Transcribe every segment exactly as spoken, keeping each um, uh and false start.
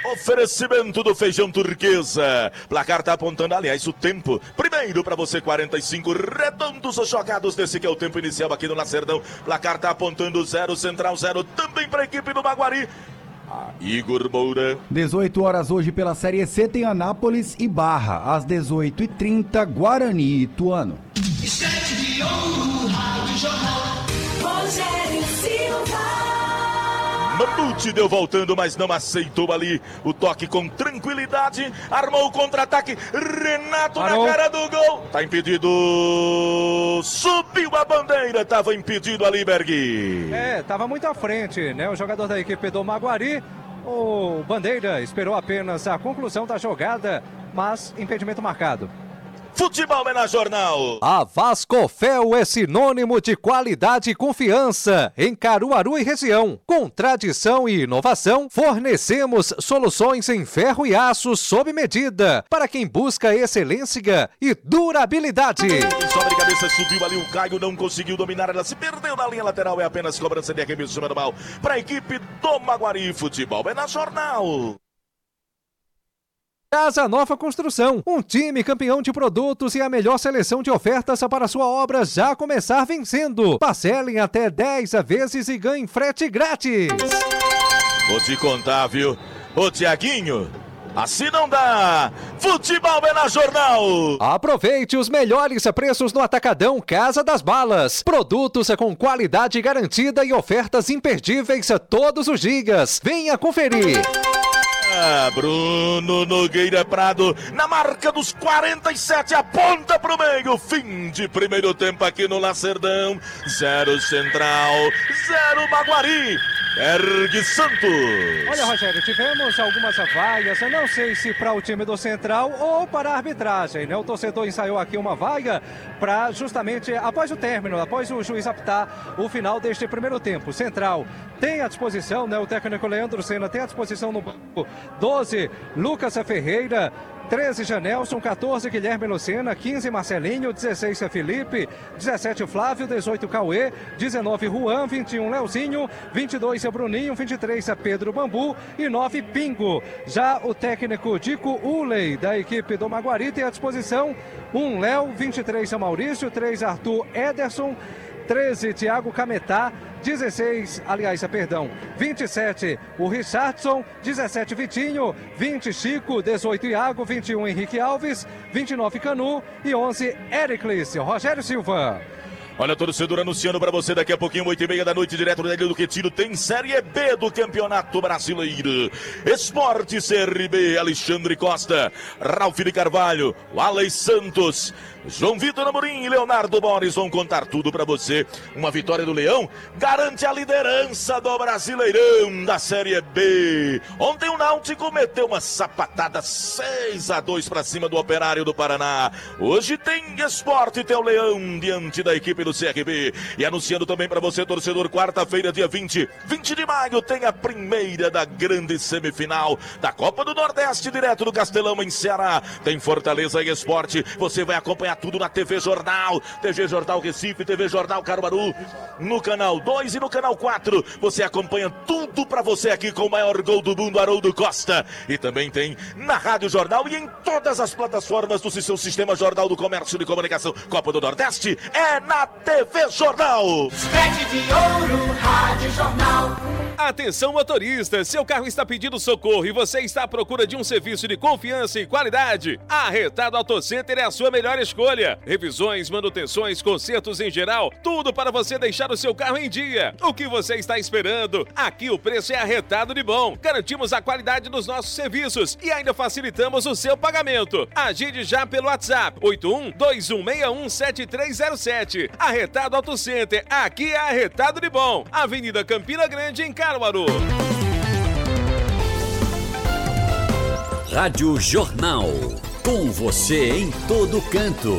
Oferecimento do feijão turquesa. Placar tá apontando, aliás, o tempo. Primeiro para você, quarenta e cinco redondos ou jogados desse que é o tempo inicial aqui no Lacerdão. Placar tá apontando zero, Central zero, também para a equipe do Maguari. Ah, Igor Moura. dezoito horas hoje pela Série C tem Anápolis e Barra. Às dezoito e trinta, Guarani e Ituano. Estante de ouro, Rádio Jornal, Rogério Silva. Mamute deu voltando, mas não aceitou ali o toque com tranquilidade. Armou o contra-ataque. Renato Parou. Na cara do gol. Tá impedido. Subiu a bandeira. Tava impedido ali, Berg. É, tava muito à frente, né? O jogador da equipe do Maguari. O Bandeira esperou apenas a conclusão da jogada, mas impedimento marcado. Futebol é na Jornal. A Vascofel é sinônimo de qualidade e confiança em Caruaru e região. Com tradição e inovação, fornecemos soluções em ferro e aço sob medida para quem busca excelência e durabilidade. Sobe de cabeça, subiu ali o Caio, não conseguiu dominar, ela se perdeu na linha lateral, é apenas cobrança de arremesso normal para a equipe do Maguari. Futebol é na Jornal. Casa Nova Construção, um time campeão de produtos e a melhor seleção de ofertas para sua obra já começar vencendo. Parcelem até dez vezes e ganhem frete grátis. Vou te contar, viu? Ô Tiaguinho, assim não dá. Futebol é na Jornal. Aproveite os melhores preços no Atacadão Casa das Balas. Produtos com qualidade garantida e ofertas imperdíveis todos os dias. Venha conferir. Bruno Nogueira Prado, na marca dos quarenta e sete, aponta pro meio, fim de primeiro tempo aqui no Lacerdão, zero Central, zero Maguari, Berg Santos. Olha, Rogério, tivemos algumas vaias, eu não sei se para o time do Central ou para a arbitragem, né? O torcedor ensaiou aqui uma vaia para justamente após o término, após o juiz apitar o final deste primeiro tempo. Central tem à disposição, né? O técnico Leandro Senna tem à disposição no banco doze, Lucas Ferreira, treze, Janelson, quatorze, Guilherme Lucena, quinze, Marcelinho, dezesseis, Felipe, dezessete, Flávio, dezoito, Cauê, dezenove, Juan, vinte e um, Leozinho, vinte e dois, Bruninho, vinte e três, Pedro Bambu e nove, Pingo. Já o técnico Dico Uley, da equipe do Maguari, tem à disposição um Léo, vinte e três, Maurício, três, Arthur Ederson, treze, Thiago Cametá, dezesseis, aliás, perdão, vinte e sete, o Richardson, dezessete, Vitinho, vinte, Chico, dezoito, Iago, vinte e um, Henrique Alves, vinte e nove, Canu e onze, Ericles. Rogério Silva. Olha, torcedor, anunciando para você daqui a pouquinho, oito e meia da noite, direto da Ilha do Quetiro, tem Série B do Campeonato Brasileiro. Esporte C R B, Alexandre Costa, Ralf de Carvalho, Alex Santos, João Vitor Amorim e Leonardo Borges vão contar tudo para você. Uma vitória do Leão garante a liderança do Brasileirão da Série B. Ontem o Náutico meteu uma sapatada seis a dois para cima do Operário do Paraná. Hoje tem Esporte e tem o Leão diante da equipe do C R B. E anunciando também para você, torcedor, quarta-feira, dia vinte, vinte de maio, tem a primeira da grande semifinal da Copa do Nordeste, direto do Castelão, em Ceará. Tem Fortaleza e Esporte. Você vai acompanhar tudo na T V Jornal, T V Jornal Recife, T V Jornal Caruaru, no canal dois e no canal quatro. Você acompanha tudo pra você aqui com o maior gol do mundo, Haroldo Costa. E também tem na Rádio Jornal e em todas as plataformas do seu sistema Jornal do Comércio de Comunicação. Copa do Nordeste é na T V Jornal. Escrete de ouro, Rádio Jornal. Atenção, motorista, seu carro está pedindo socorro e você está à procura de um serviço de confiança e qualidade? A Retado Auto Center é a sua melhor escolha. Revisões, manutenções, consertos em geral, tudo para você deixar o seu carro em dia. O que você está esperando? Aqui o preço é arretado de bom. Garantimos a qualidade dos nossos serviços e ainda facilitamos o seu pagamento. Agende já pelo WhatsApp oito um dois um seis um sete três zero sete. Arretado Auto Center, aqui é arretado de bom. Avenida Campina Grande, em Caruaru. Rádio Jornal, com você em todo canto.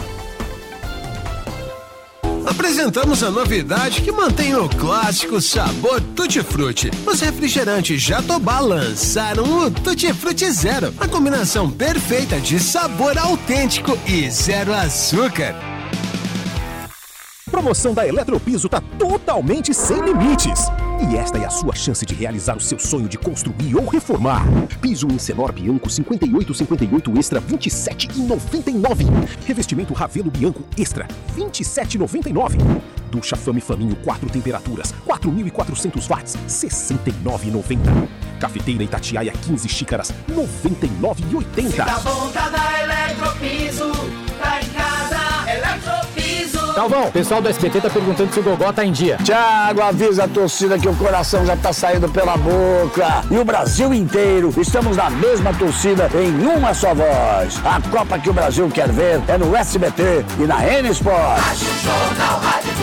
Apresentamos a novidade que mantém o clássico sabor Tutti Frutti. Os refrigerantes Jatobá lançaram o Tutti Frutti Zero, a combinação perfeita de sabor autêntico e zero açúcar. Promoção da Eletropiso tá totalmente sem limites. E esta é a sua chance de realizar o seu sonho de construir ou reformar. Piso Incenor Bianco cinquenta e oito cinquenta e oito Extra vinte e sete reais e noventa e nove centavos. Revestimento Ravelo Bianco Extra vinte e sete reais e noventa e nove centavos. Ducha Fame Faminho quatro temperaturas quatro mil e quatrocentos watts sessenta e nove reais e noventa centavos. Cafeteira Itatiaia quinze xícaras noventa e nove reais e oitenta centavos. Tá bom, tá na Eletropiso, tá em casa, Eletropiso. Galvão, pessoal do S B T tá perguntando se o Gogó tá em dia. Thiago, avisa a torcida que o coração já tá saindo pela boca. E o Brasil inteiro, estamos na mesma torcida em uma só voz. A Copa que o Brasil quer ver é no S B T e na N Sport. Rádio Jornal, Rádio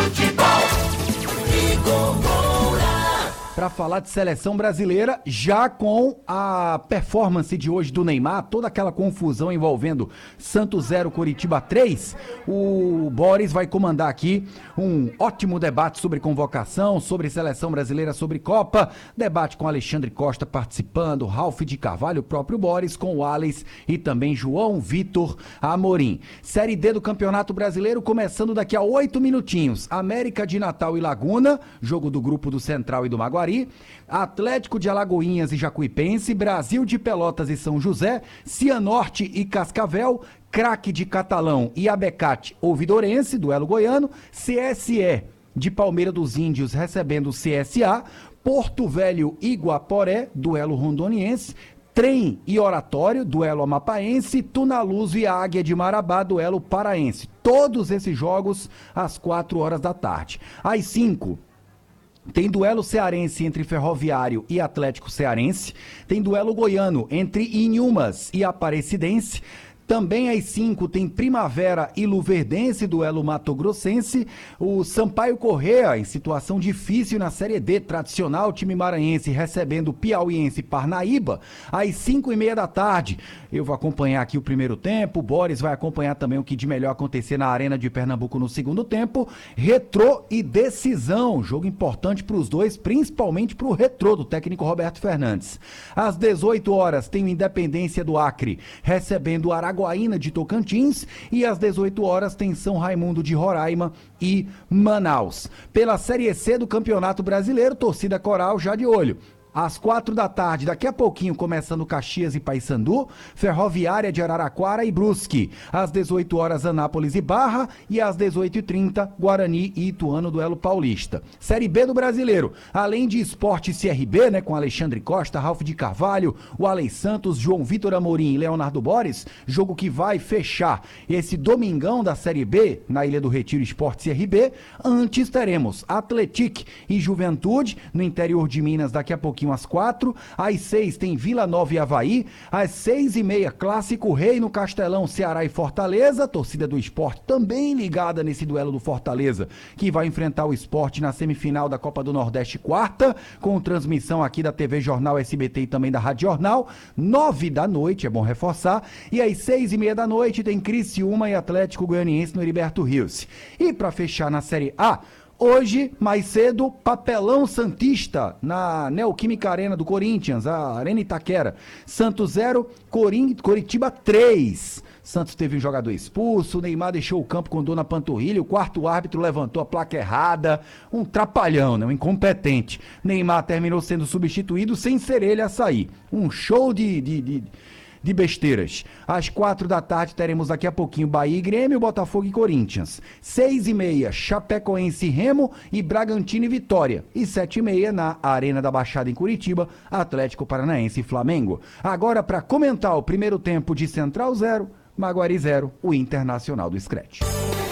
Futebol e Gogol. Para falar de seleção brasileira, já com a performance de hoje do Neymar, toda aquela confusão envolvendo Santos zero, Coritiba três, o Boris vai comandar aqui um ótimo debate sobre convocação, sobre seleção brasileira, sobre Copa, debate com Alexandre Costa participando, Ralf de Carvalho, o próprio Boris, com o Alex e também João Vitor Amorim. Série D do Campeonato Brasileiro começando daqui a oito minutinhos. América de Natal e Laguna, jogo do grupo do Central e do Maguari. Atlético de Alagoinhas e Jacuipense, Brasil de Pelotas e São José, Cianorte e Cascavel, Craque de Catalão e Abecate Ouvidorense, duelo goiano, C S E de Palmeira dos Índios recebendo o C S A, Porto Velho e Guaporé, duelo rondoniense, Trem e Oratório, duelo amapaense, Tunaluz e Águia de Marabá, duelo paraense. Todos esses jogos às quatro horas da tarde. Às cinco, tem duelo cearense entre Ferroviário e Atlético Cearense. Tem duelo goiano entre Inhumas e Aparecidense. Também às cinco tem Primavera e Luverdense, duelo mato-grossense. O Sampaio Corrêa, em situação difícil na Série D, tradicional time maranhense recebendo o piauiense Parnaíba, às cinco e meia da tarde. Eu vou acompanhar aqui o primeiro tempo, o Boris vai acompanhar também o que de melhor acontecer na Arena de Pernambuco no segundo tempo. Retrô e Decisão, jogo importante para os dois, principalmente para o Retrô, do técnico Roberto Fernandes. Às dezoito horas tem o Independência do Acre, recebendo o Araguaína de Tocantins, e às dezoito horas tem São Raimundo de Roraima e Manaus. Pela Série C do Campeonato Brasileiro, torcida coral já de olho. Às quatro da tarde, daqui a pouquinho, começando Caxias e Paysandu, Ferroviária de Araraquara e Brusque. Às dezoito horas, Anápolis e Barra, e às dezoito e trinta, Guarani e Ituano, duelo paulista. Série B do Brasileiro, além de Sport C R B, né, com Alexandre Costa, Ralf de Carvalho, o Alex Santos, João Vitor Amorim e Leonardo Boris, jogo que vai fechar esse domingão da Série B, na Ilha do Retiro, Sport C R B. Antes teremos Atlético e Juventude, no interior de Minas, daqui a pouquinho às quatro, às seis tem Vila Nova e Avaí, às seis e meia Clássico Rei no Castelão, Ceará e Fortaleza, torcida do Sport também ligada nesse duelo do Fortaleza, que vai enfrentar o Sport na semifinal da Copa do Nordeste quarta, com transmissão aqui da T V Jornal S B T e também da Rádio Jornal, nove da noite, é bom reforçar, e às seis e meia da noite tem Criciúma e Atlético Goianiense no Heriberto Rios. E para fechar na Série A, hoje, mais cedo, Papelão Santista, na Neoquímica Arena do Corinthians, a Arena Itaquera. Santos zero, Corim, Coritiba três. Santos teve um jogador expulso, Neymar deixou o campo com dor na panturrilha, o quarto árbitro levantou a placa errada, um trapalhão, né? Um incompetente. Neymar terminou sendo substituído sem ser ele a sair. Um show de... de, de de besteiras. Às quatro da tarde teremos daqui a pouquinho Bahia e Grêmio, Botafogo e Corinthians. Seis e meia, Chapecoense e Remo e Bragantino e Vitória. E sete e meia, na Arena da Baixada em Curitiba, Atlético Paranaense e Flamengo. Agora, para comentar o primeiro tempo de Central zero, Maguari zero, o Internacional do Scratch.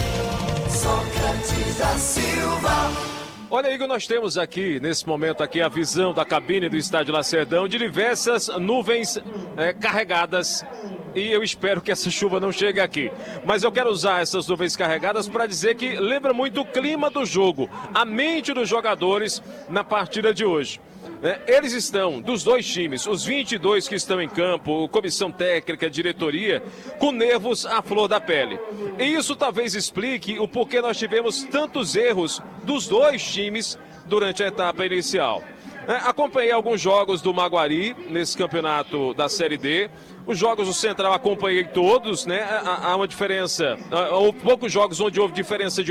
Sócrates da Silva. Olha, Igor, nós temos aqui, nesse momento aqui, a visão da cabine do Estádio Lacerdão de diversas nuvens é, carregadas, e eu espero que essa chuva não chegue aqui. Mas eu quero usar essas nuvens carregadas para dizer que lembra muito o clima do jogo, a mente dos jogadores na partida de hoje. É, eles estão, dos dois times, os vinte e dois que estão em campo, comissão técnica, diretoria, com nervos à flor da pele. E isso talvez explique o porquê nós tivemos tantos erros dos dois times durante a etapa inicial. É, acompanhei alguns jogos do Maguari nesse campeonato da Série D. Os jogos do Central acompanhei todos, né? Há, há uma diferença, há, há poucos jogos onde houve diferença de